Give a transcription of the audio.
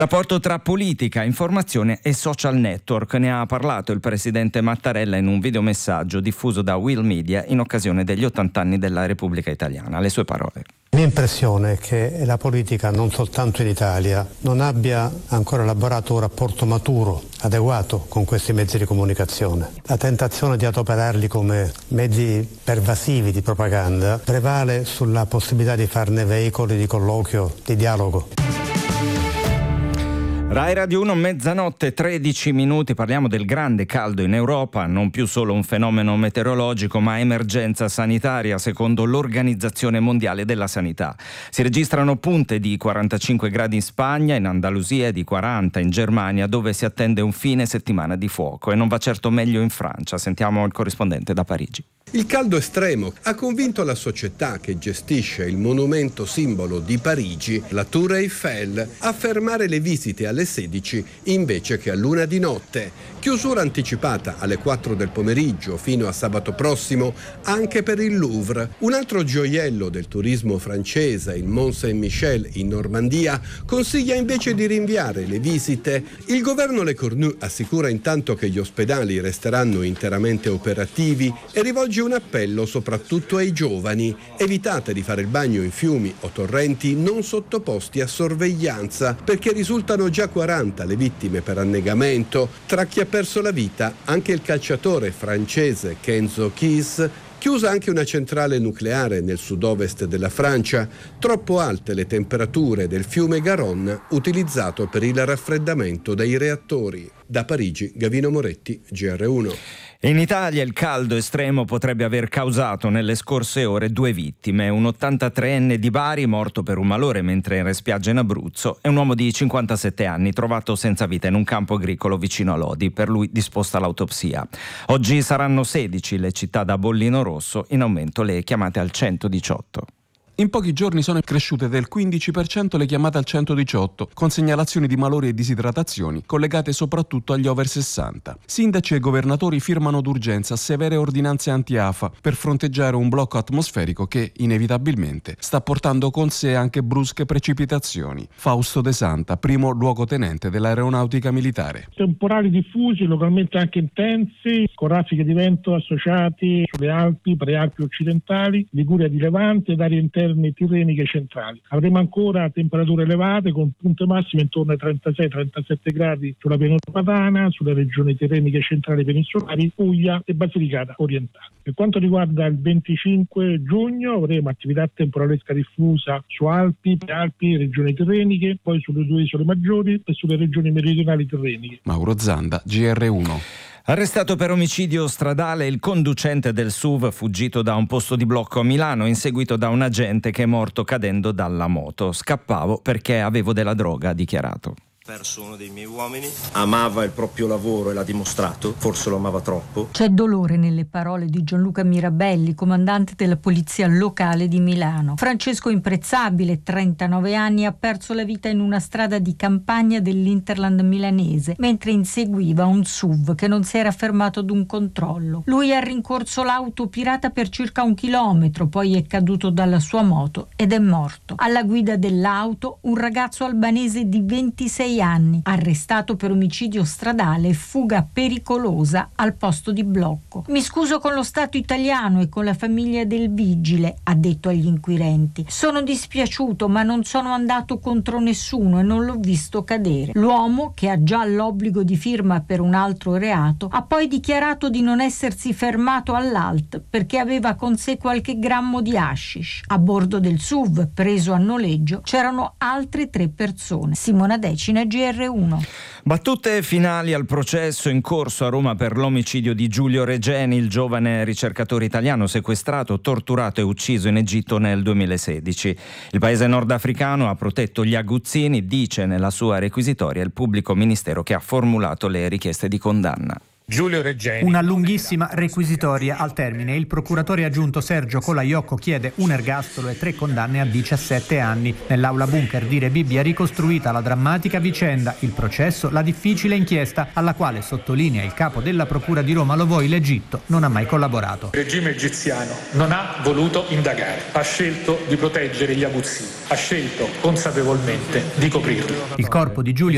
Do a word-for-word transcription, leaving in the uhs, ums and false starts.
Rapporto tra politica, informazione e social network. Ne ha parlato il presidente Mattarella in un videomessaggio diffuso da Will Media in occasione degli ottanta anni della Repubblica Italiana. Le sue parole. La mia impressione è che la politica, non soltanto in Italia, non abbia ancora elaborato un rapporto maturo, adeguato con questi mezzi di comunicazione. La tentazione di adoperarli come mezzi pervasivi di propaganda prevale sulla possibilità di farne veicoli di colloquio, di dialogo. Rai Radio uno, mezzanotte, tredici minuti, parliamo del grande caldo in Europa, non più solo un fenomeno meteorologico ma emergenza sanitaria secondo l'Organizzazione Mondiale della Sanità. Si registrano punte di quarantacinque gradi in Spagna, in Andalusia e di quaranta in Germania, dove si attende un fine settimana di fuoco, e non va certo meglio in Francia. Sentiamo il corrispondente da Parigi. Il caldo estremo ha convinto la società che gestisce il monumento simbolo di Parigi, la Tour Eiffel, a fermare le visite alle sedici invece che a luna di notte. Chiusura anticipata alle quattro del pomeriggio fino a sabato prossimo anche per il Louvre. Un altro gioiello del turismo francese, il Mont Saint-Michel in Normandia, consiglia invece di rinviare le visite. Il governo Le Cornu assicura intanto che gli ospedali resteranno interamente operativi e rivolge un appello soprattutto ai giovani: evitate di fare il bagno in fiumi o torrenti non sottoposti a sorveglianza, perché risultano già quaranta le vittime per annegamento. Tra chi ha perso la vita anche il calciatore francese Kenzo Kiss. Chiusa anche una centrale nucleare nel sud-ovest della Francia, troppo alte le temperature del fiume Garonne utilizzato per il raffreddamento dei reattori. Da Parigi, Gavino Moretti, G R uno. In Italia il caldo estremo potrebbe aver causato nelle scorse ore due vittime: un ottantatreenne di Bari morto per un malore mentre era in spiaggia in Abruzzo e un uomo di cinquantasette anni trovato senza vita in un campo agricolo vicino a Lodi, per lui disposta l'autopsia. Oggi saranno sedici le città da bollino rosso, in aumento le chiamate al centodiciotto. In pochi giorni sono cresciute del quindici per cento le chiamate al centodiciotto, con segnalazioni di malori e disidratazioni collegate soprattutto agli over sessanta. Sindaci e governatori firmano d'urgenza severe ordinanze anti-afa per fronteggiare un blocco atmosferico che, inevitabilmente, sta portando con sé anche brusche precipitazioni. Fausto De Santa, primo luogotenente dell'Aeronautica Militare. Temporali diffusi, localmente anche intensi, con raffiche di vento associati sulle Alpi, prealpi occidentali, Liguria di Levante ed aree interne tirreniche centrali. Avremo ancora temperature elevate con punte massime intorno ai trentasei trentasette gradi sulla pianura padana, sulle regioni tirreniche centrali peninsulari, Puglia e Basilicata orientale. Per quanto riguarda il venticinque giugno avremo attività temporalesca diffusa su Alpi, Prealpi, regioni tirreniche, poi sulle due isole maggiori e sulle regioni meridionali tirreniche. Mauro Zanda, G R uno. Arrestato per omicidio stradale il conducente del S U V fuggito da un posto di blocco a Milano, inseguito da un agente che è morto cadendo dalla moto. Scappavo perché avevo della droga, ha dichiarato. Perso uno dei miei uomini, amava il proprio lavoro e l'ha dimostrato, forse lo amava troppo. C'è dolore nelle parole di Gianluca Mirabelli, comandante della polizia locale di Milano. Francesco Imprezzabile, trentanove anni, ha perso la vita in una strada di campagna dell'Interland milanese mentre inseguiva un S U V che non si era fermato ad un controllo. Lui ha rincorso l'auto pirata per circa un chilometro, poi è caduto dalla sua moto ed è morto. Alla guida dell'auto un ragazzo albanese di ventisei anni, arrestato per omicidio stradale e fuga pericolosa al posto di blocco. Mi scuso con lo Stato italiano e con la famiglia del vigile, ha detto agli inquirenti. Sono dispiaciuto, ma non sono andato contro nessuno e non l'ho visto cadere. L'uomo, che ha già l'obbligo di firma per un altro reato, ha poi dichiarato di non essersi fermato all'A L T perché aveva con sé qualche grammo di hashish. A bordo del S U V, preso a noleggio, c'erano altre tre persone. Simona Decina, G R uno. Battute finali al processo in corso a Roma per l'omicidio di Giulio Regeni, il giovane ricercatore italiano sequestrato, torturato e ucciso in Egitto nel duemilasedici. Il paese nordafricano ha protetto gli aguzzini, dice nella sua requisitoria il pubblico ministero che ha formulato le richieste di condanna. Giulio Regeni. Una lunghissima requisitoria al termine. Il procuratore aggiunto Sergio Colaiocco chiede un ergastolo e tre condanne a diciassette anni. Nell'aula bunker di Re Bibbia ricostruita la drammatica vicenda, il processo, la difficile inchiesta alla quale, sottolinea il capo della procura di Roma Lovoi, l'Egitto non ha mai collaborato. Il regime egiziano non ha voluto indagare, ha scelto di proteggere gli aguzzini, ha scelto consapevolmente di coprirli. Il corpo di Giulio